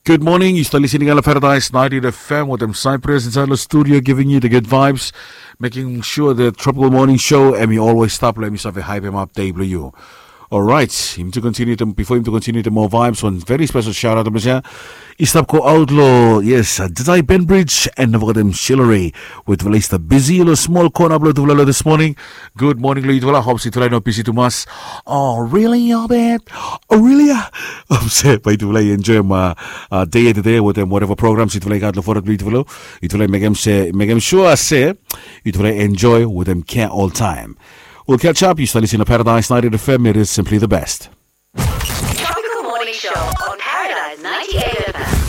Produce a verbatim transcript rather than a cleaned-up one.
Good morning. You're still listening to Paradise ninety F M with them Cypress inside the studio, giving you the good vibes, making sure the Tropical Morning Show, and we always stop. Let me start hype him up, W. All right, him to continue to, before him to continue to more vibes, one very special shout out to Masha. Istap ko Outlaw, yes, Jedi Benbridge, and Navagadim Shillery with release the busy little small corner upload to this morning. Good morning, Lee Dwala. Hope you no busy to mas. Oh, really, Albert? Oh, really? I'm saying, by the way, enjoy my uh, day to day with them, whatever programs it will got for it, it will make them say, make them sure I say, it will enjoy with them care all time. We'll catch up. You still listen to Paradise ninety F M. It is simply the best. Tropical Morning Show on Paradise ninety-eight.